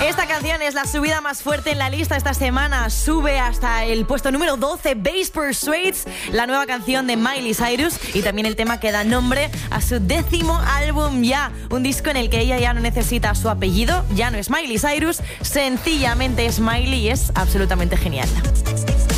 Esta canción es la subida más fuerte en la lista esta semana. Sube hasta el puesto número 12, Bass Persuades, la nueva canción de Miley Cyrus y también el tema que da nombre a su 10º álbum ya. Un disco en el que ella ya no necesita su apellido, ya no es Miley Cyrus, sencillamente es Miley y es absolutamente genial.